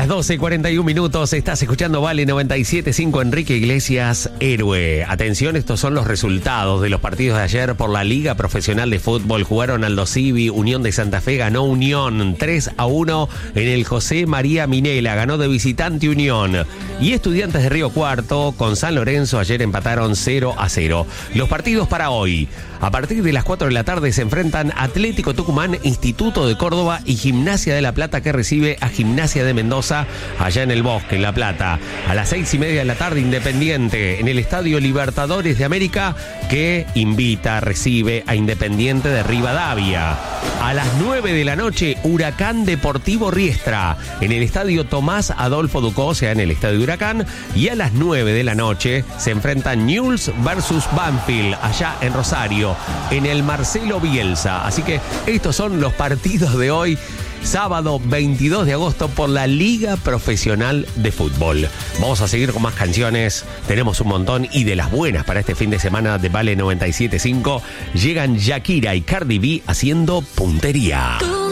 las 12:41, estás escuchando Vale 97.5, Enrique Iglesias, héroe. Atención, estos son los resultados de los partidos de ayer por la Liga Profesional de Fútbol. Jugaron Aldo Civi, Unión de Santa Fe ganó Unión 3-1 en el José María Minela, ganó de visitante Unión. Y Estudiantes de Río Cuarto con San Lorenzo ayer empataron 0-0. Los partidos para hoy. A partir de las 4 de la tarde se enfrentan Atlético Tucumán, Instituto de Córdoba y Gimnasia de La Plata, que recibe a Gimnasia de Mendoza allá en el Bosque, en La Plata. A las 6:30 de la tarde, Independiente en el Estadio Libertadores de América, que recibe a Independiente de Rivadavia. A las 9 de la noche, Huracán Deportivo Riestra en el Estadio Tomás Adolfo Ducó, o sea, en el Estadio Huracán. Y a las 9 de la noche se enfrentan Newell's versus Banfield allá en Rosario, en el Marcelo Bielsa. Así que estos son los partidos de hoy, sábado 22 de agosto, por la Liga Profesional de Fútbol. Vamos a seguir con más canciones, tenemos un montón y de las buenas para este fin de semana de Vale 97.5. Llegan Shakira y Cardi B haciendo puntería.